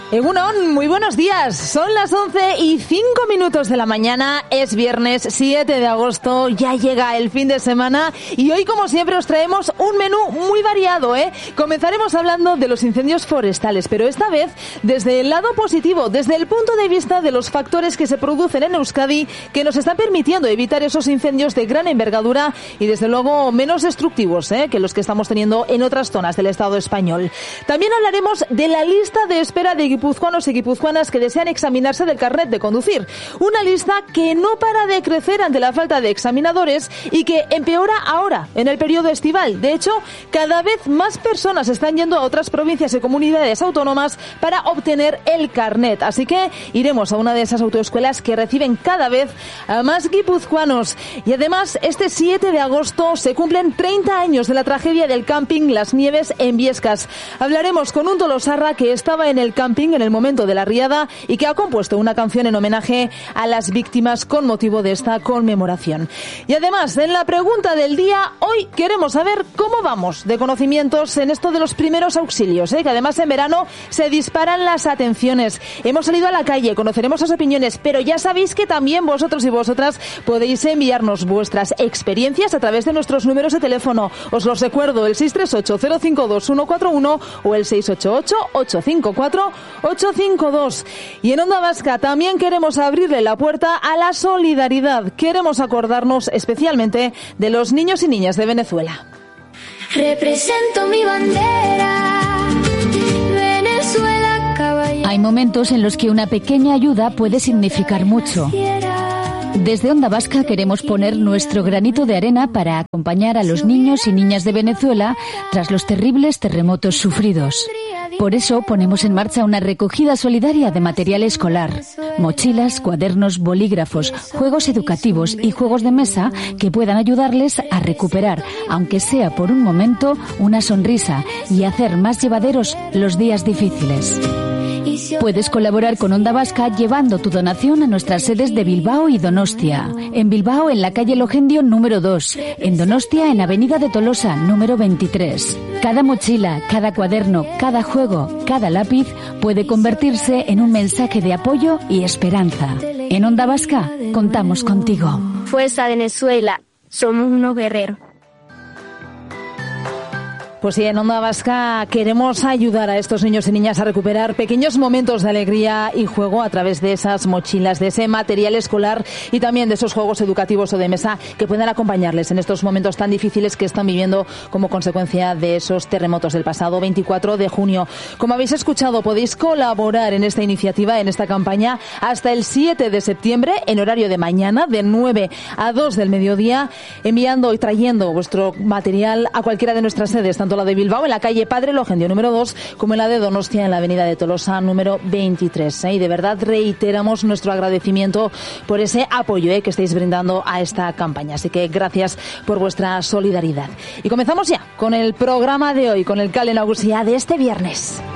Egunon, muy buenos días. Son las 11:05 de la mañana. Es viernes 7 de agosto. Ya llega el fin de semana y hoy, como siempre, os traemos un menú muy variado, Comenzaremos hablando de los incendios forestales, pero esta vez desde el lado positivo, desde el punto de vista de los factores que se producen en Euskadi que nos están permitiendo evitar esos incendios de gran envergadura y, desde luego, menos destructivos que los que estamos teniendo en otras zonas del Estado español. También hablaremos de la lista de espera de guipuzcoanos y guipuzcoanas que desean examinarse del carnet de conducir. Una lista que no para de crecer ante la falta de examinadores y que empeora ahora, en el periodo estival. De hecho, cada vez más personas están yendo a otras provincias y comunidades autónomas para obtener el carnet. Así que iremos a una de esas autoescuelas que reciben cada vez a más guipuzcoanos. Y además, este 7 de agosto se cumplen 30 años de la tragedia del camping Las Nieves en Biescas. Hablaremos con un tolosarra que estaba en el camping en el momento de la riada y que ha compuesto una canción en homenaje a las víctimas con motivo de esta conmemoración. Y además, en la pregunta del día, hoy queremos saber cómo vamos de conocimientos en esto de los primeros auxilios, que además en verano se disparan las atenciones. Hemos salido a la calle, conoceremos sus opiniones, pero ya sabéis que también vosotros y vosotras podéis enviarnos vuestras experiencias a través de nuestros números de teléfono. Os los recuerdo, el 638-052-141 o el 688-854-852. Y en Onda Vasca también queremos abrirle la puerta a la solidaridad. Queremos acordarnos especialmente de los niños y niñas de Venezuela. Represento mi bandera, Venezuela, caballero. Hay momentos en los que una pequeña ayuda puede significar mucho. Desde Onda Vasca queremos poner nuestro granito de arena para acompañar a los niños y niñas de Venezuela tras los terribles terremotos sufridos. Por eso ponemos en marcha una recogida solidaria de material escolar, mochilas, cuadernos, bolígrafos, juegos educativos y juegos de mesa que puedan ayudarles a recuperar, aunque sea por un momento, una sonrisa y hacer más llevaderos los días difíciles. Puedes colaborar con Onda Vasca llevando tu donación a nuestras sedes de Bilbao y Donostia. En Bilbao, en la calle Logendio número 2. En Donostia, en Avenida de Tolosa número 23. Cada mochila, cada cuaderno, cada juego, cada lápiz puede convertirse en un mensaje de apoyo y esperanza. En Onda Vasca, contamos contigo. Fuerza Venezuela, somos unos guerreros. Pues sí, en Onda Vasca queremos ayudar a estos niños y niñas a recuperar pequeños momentos de alegría y juego a través de esas mochilas, de ese material escolar y también de esos juegos educativos o de mesa que puedan acompañarles en estos momentos tan difíciles que están viviendo como consecuencia de esos terremotos del pasado 24 de junio. Como habéis escuchado, podéis colaborar en esta iniciativa, en esta campaña, hasta el 7 de septiembre, en horario de mañana, de 9 a 2 del mediodía, enviando y trayendo vuestro material a cualquiera de nuestras sedes, tanto la de Bilbao en la calle Padre Logendio número 2 como en la de Donostia en la avenida de Tolosa número 23. Y de verdad reiteramos nuestro agradecimiento por ese apoyo que estáis brindando a esta campaña. Así que gracias por vuestra solidaridad. Y comenzamos ya con el programa de hoy, con el Kale Nagusia de este viernes.